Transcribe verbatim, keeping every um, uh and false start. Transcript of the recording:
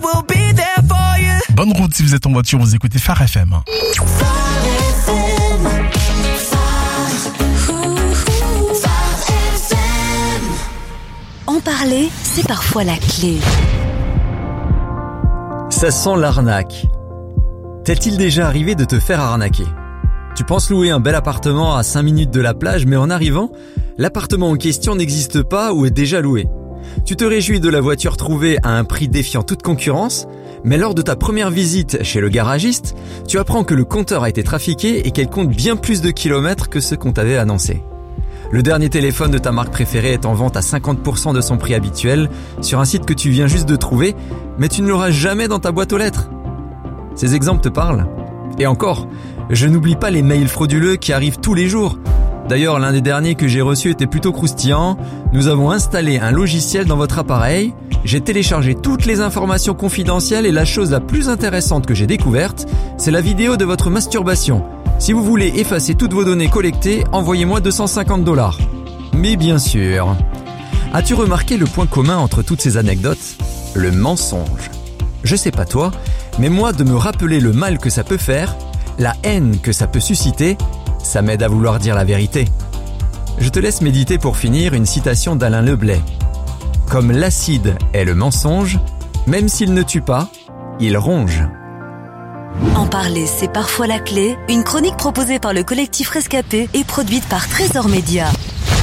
will be there for you. Bonne route si vous êtes en voiture, vous écoutez Phare F M. En parler, c'est parfois la clé. Ça sent l'arnaque. T'est-il déjà arrivé de te faire arnaquer ? Tu penses louer un bel appartement à cinq minutes de la plage, mais en arrivant, l'appartement en question n'existe pas ou est déjà loué. Tu te réjouis de la voiture trouvée à un prix défiant toute concurrence, mais lors de ta première visite chez le garagiste, tu apprends que le compteur a été trafiqué et qu'elle compte bien plus de kilomètres que ce qu'on t'avait annoncé. Le dernier téléphone de ta marque préférée est en vente à cinquante pour cent de son prix habituel sur un site que tu viens juste de trouver, mais tu ne l'auras jamais dans ta boîte aux lettres. Ces exemples te parlent ? Et encore, je n'oublie pas les mails frauduleux qui arrivent tous les jours. D'ailleurs, l'un des derniers que j'ai reçus était plutôt croustillant. Nous avons installé un logiciel dans votre appareil, j'ai téléchargé toutes les informations confidentielles et la chose la plus intéressante que j'ai découverte, c'est la vidéo de votre masturbation. Si vous voulez effacer toutes vos données collectées, envoyez-moi deux cent cinquante dollars. Mais bien sûr. As-tu remarqué le point commun entre toutes ces anecdotes ? Le mensonge. Je sais pas toi, mais moi de me rappeler le mal que ça peut faire, la haine que ça peut susciter, ça m'aide à vouloir dire la vérité. Je te laisse méditer pour finir une citation d'Alain Leblay. Comme l'acide est le mensonge, même s'il ne tue pas, il ronge. En parler, c'est parfois la clé. Une chronique proposée par le collectif Rescapé et produite par Trésor Média.